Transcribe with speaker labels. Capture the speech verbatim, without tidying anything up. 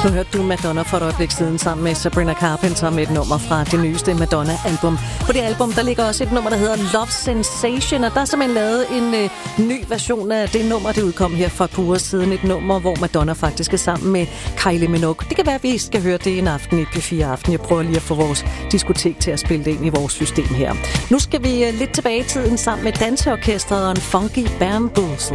Speaker 1: Nu hørte du Madonna for et øjeblik siden sammen med Sabrina Carpenter med et nummer fra det nyeste Madonna-album. På det album, der ligger også et nummer, der hedder Love Sensation, og der er simpelthen lavet en øh, ny version af det nummer, det udkom her for et par uger siden. Et nummer, hvor Madonna faktisk er sammen med Kylie Minogue. Det kan være, at vi skal høre det en aften i P fire Aften. Jeg prøver lige at få vores diskotek til at spille det ind i vores system her. Nu skal vi øh, lidt tilbage i tiden sammen med danseorkestret og en funky bamboozle.